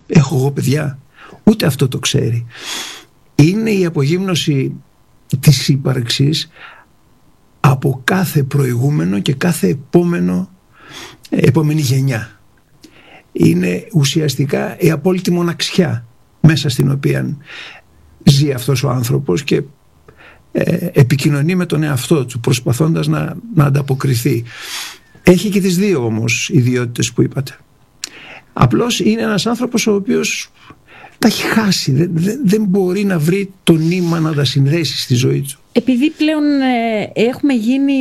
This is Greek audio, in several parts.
έχω εγώ παιδιά? Ούτε αυτό το ξέρει. Είναι η απογύμνωση της ύπαρξης από κάθε προηγούμενο και κάθε επόμενη γενιά. Είναι ουσιαστικά η απόλυτη μοναξιά μέσα στην οποία ζει αυτός ο άνθρωπος και επικοινωνεί με τον εαυτό του, προσπαθώντας να ανταποκριθεί. Έχει και τις δύο όμως ιδιότητες που είπατε. Απλώς είναι ένας άνθρωπος ο οποίος τα έχει χάσει, δεν μπορεί να βρει το νήμα να τα συνδέσει στη ζωή του. Επειδή πλέον έχουμε γίνει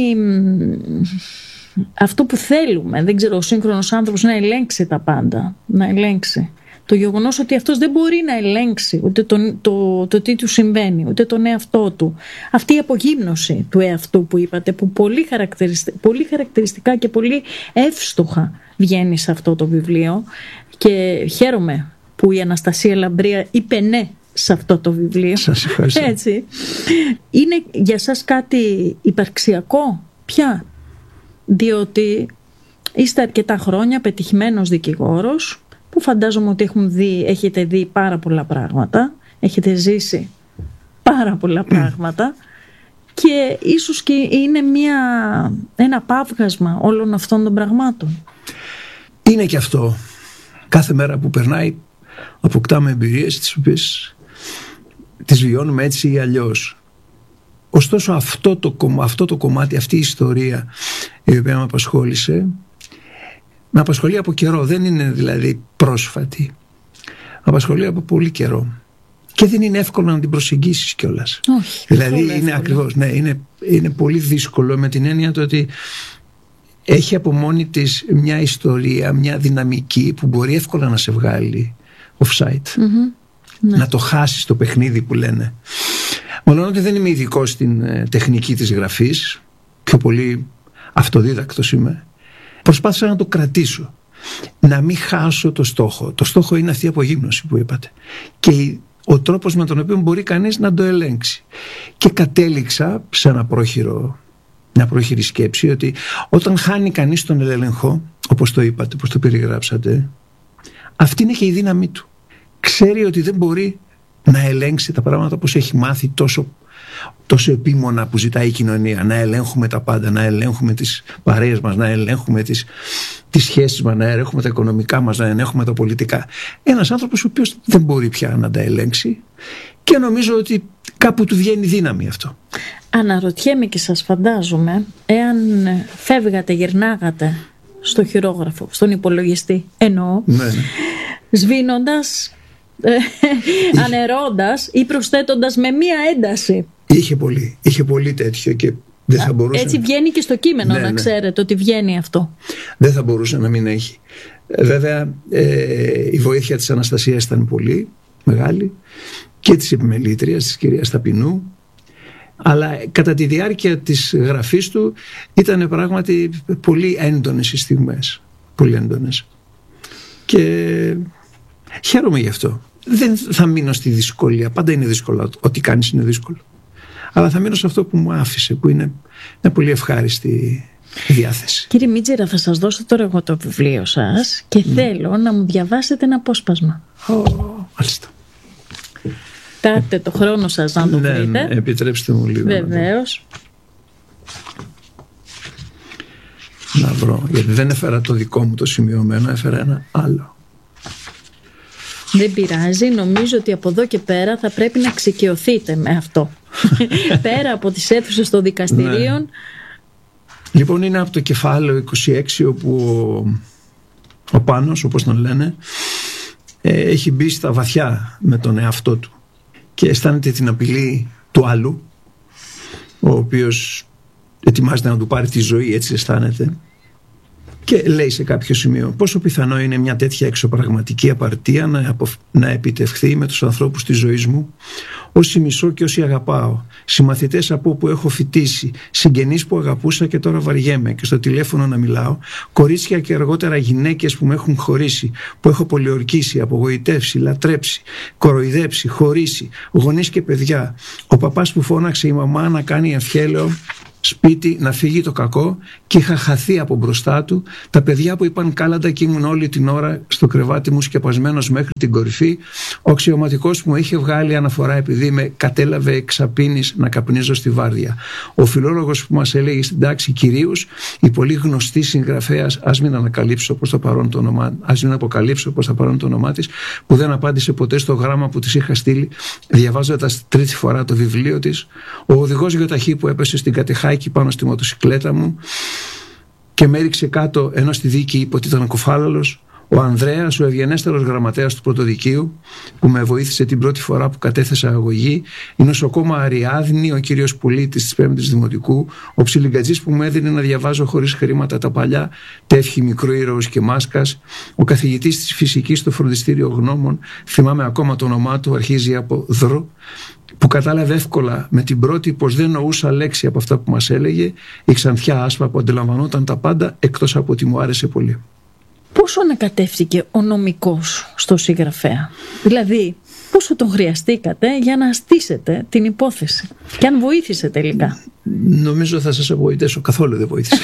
αυτό που θέλουμε, δεν ξέρω, ο σύγχρονος άνθρωπος να ελέγξει τα πάντα, να ελέγξει. Το γεγονός ότι αυτός δεν μπορεί να ελέγξει ούτε το τι του συμβαίνει, ούτε τον εαυτό του. Αυτή η απογύμνωση του εαυτού που είπατε, που πολύ χαρακτηριστικά και πολύ εύστοχα βγαίνει σε αυτό το βιβλίο, και χαίρομαι που η Αναστασία Λαμπρία είπε ναι σε αυτό το βιβλίο. Σας ευχαριστώ. Έτσι. Είναι για σας κάτι υπαρξιακό πια, διότι είστε αρκετά χρόνια πετυχημένος δικηγόρος, που φαντάζομαι ότι έχετε δει πάρα πολλά πράγματα, έχετε ζήσει πάρα πολλά πράγματα, και ίσως και είναι ένα παύγασμα όλων αυτών των πραγμάτων. Είναι και αυτό. Κάθε μέρα που περνάει αποκτάμε εμπειρίες τις οποίες τις βιώνουμε έτσι ή αλλιώς. Ωστόσο αυτό το κομμάτι, αυτή η ιστορία η οποία με απασχόλησε, με απασχολεί από καιρό, δεν είναι δηλαδή πρόσφατη. Με απασχολεί από πολύ καιρό. Και δεν είναι εύκολο να την προσεγγίσεις κιόλας. Όχι. Δηλαδή είναι ακριβώς, ναι, είναι πολύ δύσκολο, με την έννοια το ότι έχει από μόνη της μια ιστορία, μια δυναμική που μπορεί εύκολα να σε βγάλει offside. Ναι. Να το χάσεις το παιχνίδι που λένε. Μόνο ότι δεν είμαι ειδικός στην τεχνική της γραφής, πιο πολύ αυτοδίδακτος είμαι. Προσπάθησα να το κρατήσω, να μην χάσω το στόχο. Το στόχο είναι αυτή η απογύμνωση που είπατε και ο τρόπος με τον οποίο μπορεί κανείς να το ελέγξει. Και κατέληξα σε μια πρόχειρη σκέψη, ότι όταν χάνει κανείς τον έλεγχο, όπως το είπατε, όπως το περιγράψατε, αυτή είναι και η δύναμή του. Ξέρει ότι δεν μπορεί να ελέγξει τα πράγματα όπως έχει μάθει τόσο επίμονα που ζητάει η κοινωνία. Να ελέγχουμε τα πάντα, να ελέγχουμε τις παρέες μας, να ελέγχουμε τις σχέσεις μας, να ελέγχουμε τα οικονομικά μας, να ελέγχουμε τα πολιτικά. Ένας άνθρωπος ο οποίος δεν μπορεί πια να τα ελέγξει, και νομίζω ότι κάπου του βγαίνει δύναμη αυτό. Αναρωτιέμαι και σας φαντάζομαι, εάν φεύγατε, γυρνάγατε στο χειρόγραφο, στον υπολογιστή εννοώ, ναι. Σβήνοντας, ανερώντας ή προσθέτοντας με μία ένταση. Είχε πολύ τέτοιο και δεν θα μπορούσε. Έτσι βγαίνει και στο κείμενο, να ξέρετε ότι βγαίνει αυτό. Δεν θα μπορούσε να μην έχει. Βέβαια η βοήθεια της Αναστασίας ήταν πολύ μεγάλη, και της επιμελήτριας, της κυρίας Ταπεινού, αλλά κατά τη διάρκεια της γραφής του ήταν πράγματι πολύ έντονες οι στιγμές, πολύ έντονες, και χαίρομαι γι' αυτό. Δεν θα μείνω στη δυσκολία, πάντα είναι δύσκολο, ό,τι κάνεις είναι δύσκολο, αλλά θα μείνω σε αυτό που μου άφησε, που είναι μια πολύ ευχάριστη διάθεση. Κύριε Μίτζηρα, θα σας δώσω τώρα εγώ το βιβλίο σας και θέλω να μου διαβάσετε ένα απόσπασμα. Μάλιστα. Κοιτάξτε το χρόνο σας να το βρείτε. Ναι, επιτρέψτε μου λίγο. Βεβαίως. Να βρω, γιατί δεν έφερα το δικό μου το σημειωμένο, έφερα ένα άλλο. Δεν πειράζει, νομίζω ότι από εδώ και πέρα θα πρέπει να εξοικειωθείτε με αυτό. Πέρα από τις αίθουσες των δικαστηρίων. Ναι. Λοιπόν, είναι από το κεφάλαιο 26, όπου ο Πάνος, όπως τον λένε, έχει μπει στα βαθιά με τον εαυτό του και αισθάνεται την απειλή του άλλου, ο οποίος ετοιμάζεται να του πάρει τη ζωή, έτσι αισθάνεται, και λέει σε κάποιο σημείο: πόσο πιθανό είναι μια τέτοια εξωπραγματική απαρτία να επιτευχθεί με τους ανθρώπους της ζωής μου, όσοι μισώ και όσοι αγαπάω, συμμαθητές από όπου έχω φοιτήσει, συγγενείς που αγαπούσα και τώρα βαριέμαι και στο τηλέφωνο να μιλάω, κορίτσια και αργότερα γυναίκες που με έχουν χωρίσει, που έχω πολιορκήσει, απογοητεύσει, λατρέψει, κοροϊδέψει, χωρίσει, γονείς και παιδιά, ο παπάς που φώναξε η μαμά να κάνει ευχέλαιο σπίτι, να φύγει το κακό, και είχα χαθεί από μπροστά του. Τα παιδιά που είπαν κάλαντα και ήμουν όλη την ώρα στο κρεβάτι μου σκεπασμένος μέχρι την κορυφή. Ο αξιωματικός μου είχε βγάλει αναφορά επειδή με κατέλαβε εξαπίνης να καπνίζω στη βάρδια. Ο φιλόλογος που μας έλεγε στην τάξη κυρίως, η πολύ γνωστή συγγραφέας, ας μην αποκαλύψω προς το παρόν το όνομά της, που δεν απάντησε ποτέ στο γράμμα που της είχα στείλει διαβάζοντας τρίτη φορά το βιβλίο της. Ο οδηγός γιοταχή που έπεσε στην Κατεχάκη πάνω στη μοτοσικλέτα μου και με έριξε κάτω ενώ στη δίκη είπε ότι ήταν κοφάλαλος. Ο Ανδρέας, ο ευγενέστερος γραμματέας του Πρωτοδικείου, που με βοήθησε την πρώτη φορά που κατέθεσα αγωγή. Η νοσοκόμα Αριάδνη, ο κύριος Πολίτης της 5ης Δημοτικού, ο ψιλιγκατζής που μου έδινε να διαβάζω χωρίς χρήματα τα παλιά τεύχη Μικρού Ήρωος και Μάσκας, ο καθηγητής της φυσικής στο φροντιστήριο Γνώμων, θυμάμαι ακόμα το όνομά του, αρχίζει από Δρο, που κατάλαβε εύκολα με την πρώτη πως δεν νοούσα λέξη από αυτά που μας έλεγε, η Ξανθιά Άσπα που αντιλαμβανόταν τα πάντα εκτός από ότι μου άρεσε πολύ. Πόσο ανακατεύτηκε ο νομικός στο συγγραφέα? Δηλαδή, πόσο τον χρειαστήκατε για να στήσετε την υπόθεση? Και αν βοήθησε τελικά? Νομίζω θα σας απογοητεύσω, καθόλου δεν βοήθησε.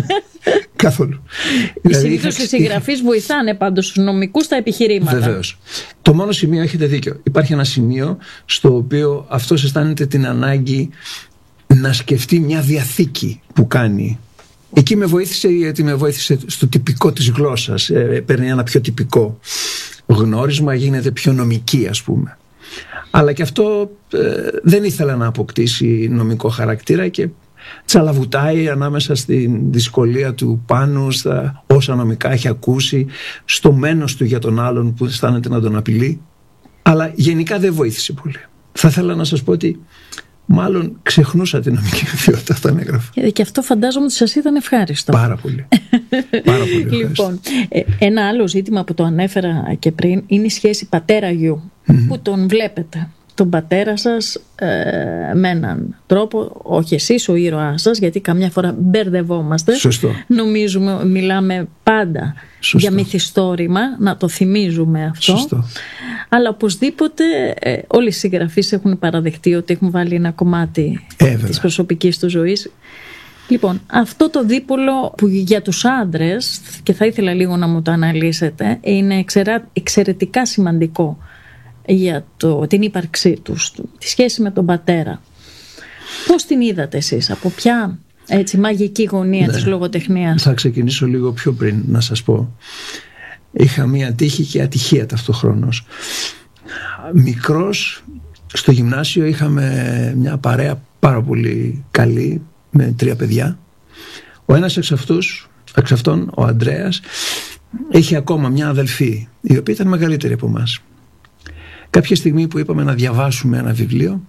Καθόλου. Συνήθως οι συγγραφείς βοηθάνε πάντως τους νομικούς στα επιχειρήματα. Βεβαίως. Το μόνο σημείο, έχετε δίκιο, υπάρχει ένα σημείο στο οποίο αυτός αισθάνεται την ανάγκη να σκεφτεί μια διαθήκη που κάνει. Εκεί με βοήθησε, γιατί με βοήθησε στο τυπικό της γλώσσας. Παίρνει ένα πιο τυπικό γνώρισμα, γίνεται πιο νομική, ας πούμε. Αλλά και αυτό δεν ήθελα να αποκτήσει νομικό χαρακτήρα και τσαλαβουτάει ανάμεσα στην δυσκολία του πάνω, στα όσα νομικά έχει ακούσει, στο μένος του για τον άλλον που αισθάνεται να τον απειλεί. Αλλά γενικά δεν βοήθησε πολύ. Θα ήθελα να σας πω ότι μάλλον ξεχνούσα την νομική ιδιότητα όταν έγραφα. Και αυτό φαντάζομαι ότι σας ήταν ευχάριστο. Πάρα πολύ. Πάρα πολύ ευχάριστο. Λοιπόν, ένα άλλο ζήτημα που το ανέφερα και πριν είναι η σχέση πατέρα-γιου, που τον βλέπετε. Τον πατέρα σας με έναν τρόπο, όχι εσείς ο ήρωάς σας, γιατί καμιά φορά μπερδευόμαστε. Σωστό. Νομίζουμε, μιλάμε πάντα για μυθιστόρημα, να το θυμίζουμε αυτό. Σωστό. Αλλά οπωσδήποτε όλοι οι συγγραφείς έχουν παραδεχτεί ότι έχουν βάλει ένα κομμάτι της προσωπικής του ζωής. Λοιπόν, αυτό το δίπολο που για τους άντρες, και θα ήθελα λίγο να μου το αναλύσετε, είναι εξαιρετικά σημαντικό για την ύπαρξή τους, τη σχέση με τον πατέρα. Πώς την είδατε εσείς, από ποια μαγική γωνία της λογοτεχνίας? Θα ξεκινήσω λίγο πιο πριν να σας πω. Είχα μία τύχη και ατυχία ταυτοχρόνως. Μικρός, στο γυμνάσιο είχαμε μια παρέα πάρα πολύ καλή με 3 παιδιά. Ο ένας εξ αυτών, ο Ανδρέας, είχε ακόμα μια αδελφή η οποία ήταν μεγαλύτερη από εμάς. Κάποια στιγμή που είπαμε να διαβάσουμε ένα βιβλίο,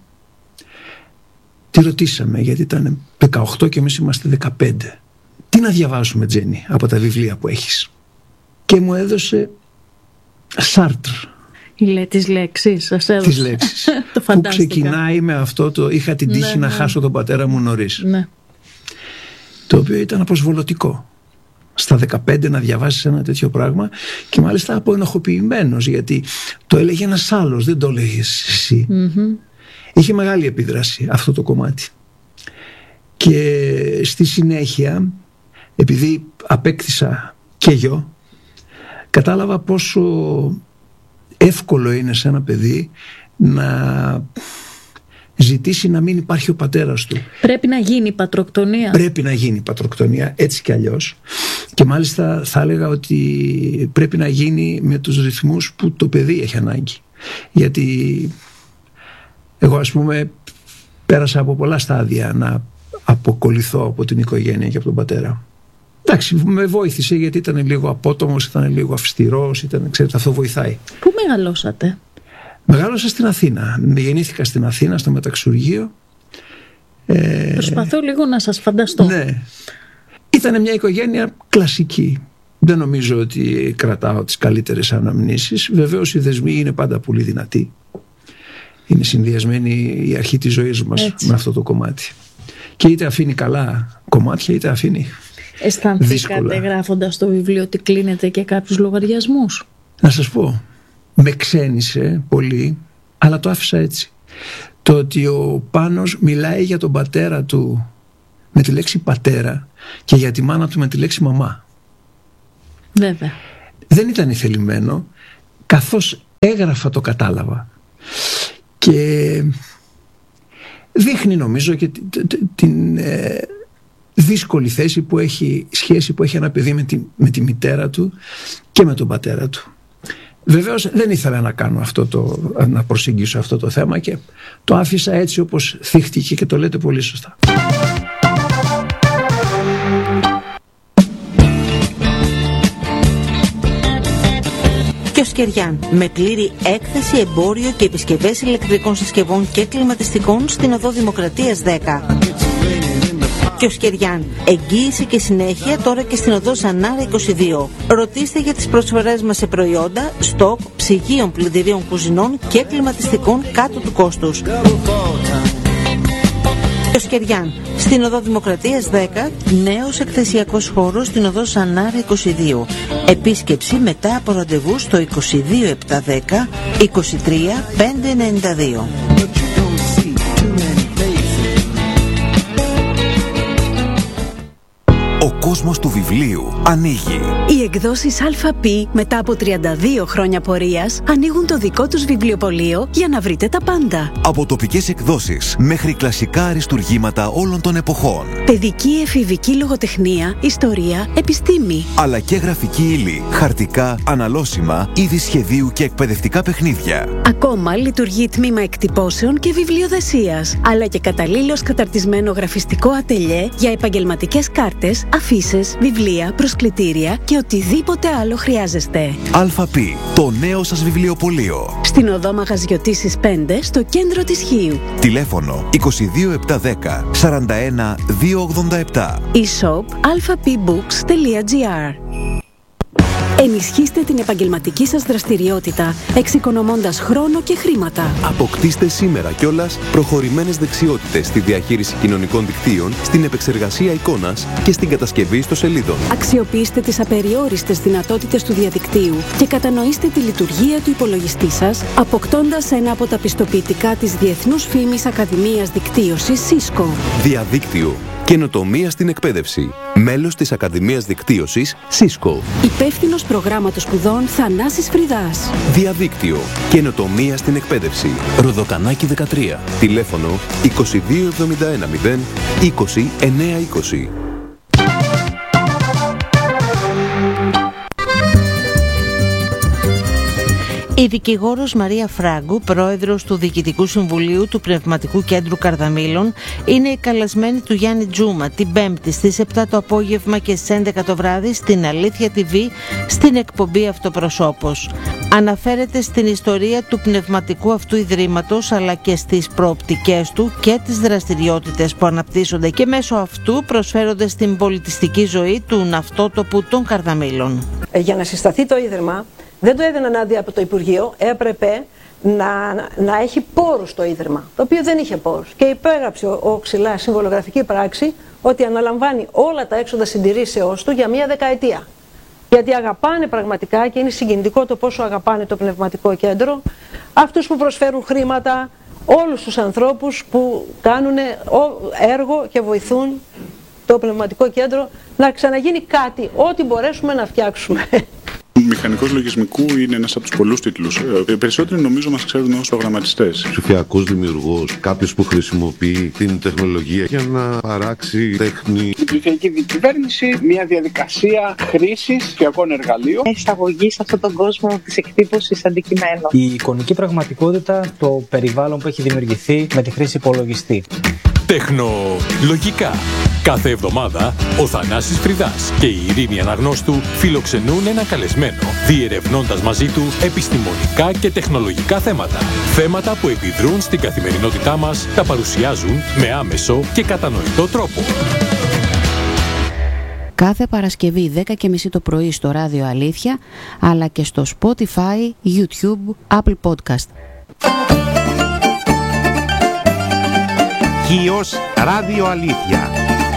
τη ρωτήσαμε, γιατί ήταν 18 και εμείς είμαστε 15. Τι να διαβάσουμε, Τζένι, από τα βιβλία που έχεις? Και μου έδωσε Σάρτρ. Τις λέξεις σας έδωσε. Τις λέξεις. Το που ξεκινάει με αυτό το «Είχα την τύχη να χάσω τον πατέρα μου νωρίς». Ναι. Το οποίο ήταν αποσβολωτικό. Στα 15 να διαβάσεις ένα τέτοιο πράγμα, και μάλιστα αποενοχοποιημένος, γιατί το έλεγε ένας άλλος, δεν το έλεγες εσύ. Είχε μεγάλη επίδραση αυτό το κομμάτι. Και στη συνέχεια, επειδή απέκτησα και γιο, κατάλαβα πόσο εύκολο είναι σε ένα παιδί να ζητήσει να μην υπάρχει ο πατέρας του. Πρέπει να γίνει πατροκτονία. Πρέπει να γίνει πατροκτονία, έτσι κι αλλιώς. Και μάλιστα θα έλεγα ότι πρέπει να γίνει με τους ρυθμούς που το παιδί έχει ανάγκη. Γιατί εγώ, ας πούμε, πέρασα από πολλά στάδια να αποκολληθώ από την οικογένεια και από τον πατέρα. Εντάξει, με βοήθησε γιατί ήταν λίγο απότομος, ήταν λίγο αυστηρός, ξέρετε, αυτό βοηθάει. Πού μεγαλώσατε? Μεγάλωσα στην Αθήνα. Γεννήθηκα στην Αθήνα, στο Μεταξουργείο. Προσπαθώ λίγο να σας φανταστώ. Ναι. Ήταν μια οικογένεια κλασική. Δεν νομίζω ότι κρατάω τις καλύτερες αναμνήσεις. Βεβαίως οι δεσμοί είναι πάντα πολύ δυνατοί. Είναι συνδυασμένη η αρχή της ζωής μας με αυτό το κομμάτι. Και είτε αφήνει καλά κομμάτια, είτε αφήνει αισθανθήκατε γράφοντας το βιβλίο ότι κλείνετε και κάποιους λογαριασμούς? Να σας πω, με ξένησε πολύ, αλλά το άφησα έτσι. Το ότι ο Πάνος μιλάει για τον πατέρα του με τη λέξη πατέρα και για τη μάνα του με τη λέξη μαμά. Βέβαια. Δεν ήταν ηθελημένο, καθώς έγραφα το κατάλαβα. Και δείχνει νομίζω και την δύσκολη σχέση που έχει ένα παιδί με τη μητέρα του και με τον πατέρα του. Βεβαίως δεν ήθελα να κάνω να προσεγγίσω αυτό το θέμα και το άφησα έτσι όπως θύχτηκε και το λέτε πολύ σωστά. Κιοσκεριάν, με πλήρη έκθεση, εμπόριο και επισκευές ηλεκτρικών συσκευών και κλιματιστικών στην οδό Δημοκρατίας 10. Κιοσκεριάν, εγγύηση και συνέχεια τώρα και στην οδό Ζανάρα 22. Ρωτήστε για τις προσφορές μας σε προϊόντα, στόκ, ψυγείων, πλυντηρίων κουζινών και κλιματιστικών κάτω του κόστους. Κιοσκεριάν, στην οδό Δημοκρατίας 10, νέος εκθεσιακός χώρος στην οδό Ζανάρα 22. Επίσκεψη μετά από ραντεβού στο 22710 23 592. Ο κόσμος του βιβλίου ανοίγει. Οι εκδόσεις ΑΠ μετά από 32 χρόνια πορείας ανοίγουν το δικό τους βιβλιοπωλείο για να βρείτε τα πάντα. Από τοπικές εκδόσεις μέχρι κλασικά αριστουργήματα όλων των εποχών. Παιδική, εφηβική λογοτεχνία, ιστορία, επιστήμη. Αλλά και γραφική ύλη, χαρτικά, αναλώσιμα, είδη σχεδίου και εκπαιδευτικά παιχνίδια. Ακόμα λειτουργεί τμήμα εκτυπώσεων και βιβλιοδεσίας. Αλλά και καταλήλως καταρτισμένο γραφιστικό ατελιέ για επαγγελματικές κάρτες, αφίσες, βιβλία, προσκλητήρια και οτιδήποτε άλλο χρειάζεστε. ΑΠ, το νέο σας βιβλιοπωλείο. Στην οδό Μαγαζιωτήσης 5, στο κέντρο της Χίου. Τηλέφωνο 22710 41 287. E-shop alphapbooks.gr. Ενισχύστε την επαγγελματική σας δραστηριότητα, εξοικονομώντας χρόνο και χρήματα. Αποκτήστε σήμερα κιόλας προχωρημένες δεξιότητες στη διαχείριση κοινωνικών δικτύων, στην επεξεργασία εικόνας και στην κατασκευή ιστοσελίδων. Αξιοποιήστε τις απεριόριστες δυνατότητες του διαδικτύου και κατανοήστε τη λειτουργία του υπολογιστή σας, αποκτώντας ένα από τα πιστοποιητικά της Διεθνούς Φήμης Ακαδημίας Δικτύωσης Cisco. Διαδίκτυο. Καινοτομία στην εκπαίδευση. Μέλος της Ακαδημίας Δικτύωσης Cisco. Υπεύθυνος προγράμματος σπουδών Θανάσης Φρυδάς. Διαδίκτυο. Καινοτομία στην εκπαίδευση. Ροδοκανάκι 13. Τηλέφωνο 2271 0 20 920. Η δικηγόρος Μαρία Φράγκου, πρόεδρος του Διοικητικού Συμβουλίου του Πνευματικού Κέντρου Καρδαμήλων, είναι η καλεσμένη του Γιάννη Τζούμα την Πέμπτη στις 7 το απόγευμα και στις 11 το βράδυ στην Αλήθεια TV στην εκπομπή Αυτοπροσώπος. Αναφέρεται στην ιστορία του πνευματικού αυτού ιδρύματος αλλά και στις προοπτικές του και τις δραστηριότητες που αναπτύσσονται και μέσω αυτού προσφέρονται στην πολιτιστική ζωή του ναυτότοπου των Καρδαμήλων. Για να συσταθεί το Ίδρυμα, δεν το έδιναν άδεια από το Υπουργείο, έπρεπε να έχει πόρους το Ίδρυμα, το οποίο δεν είχε πόρους. Και υπέγραψε ο Ξυλά συμβολογραφική πράξη ότι αναλαμβάνει όλα τα έξοδα συντηρήσεώς του για μία δεκαετία. Γιατί αγαπάνε πραγματικά και είναι συγκινητικό το πόσο αγαπάνε το πνευματικό κέντρο, αυτούς που προσφέρουν χρήματα, όλους τους ανθρώπους που κάνουν έργο και βοηθούν το πνευματικό κέντρο να ξαναγίνει κάτι, ό,τι μπορέσουμε να φτιάξουμε. Μηχανικός λογισμικού είναι ένας από τους πολλούς τίτλους. Οι περισσότεροι νομίζω μας ξέρουν ως προγραμματιστές. Ψηφιακός δημιουργός, κάποιος που χρησιμοποιεί την τεχνολογία για να παράξει τέχνη. Η ψηφιακή διακυβέρνηση, μια διαδικασία χρήσης ψηφιακών εργαλείων. Εισαγωγή σε αυτόν τον κόσμο της εκτύπωσης αντικειμένων. Η εικονική πραγματικότητα, το περιβάλλον που έχει δημιουργηθεί με τη χρήση υπολογιστή. Τεχνολογικά. Κάθε εβδομάδα ο Θανάσης Φρυδάς και η Ειρήνη Αναγνώστου φιλοξενούν ένα καλεσμένο, διερευνώντας μαζί του επιστημονικά και τεχνολογικά θέματα. Θέματα που επιδρούν στην καθημερινότητά μας, τα παρουσιάζουν με άμεσο και κατανοητό τρόπο. Κάθε Παρασκευή 10:30 το πρωί στο Ράδιο Αλήθεια, αλλά και στο Spotify, YouTube, Apple Podcast. Χίος Ράδιο Αλήθεια.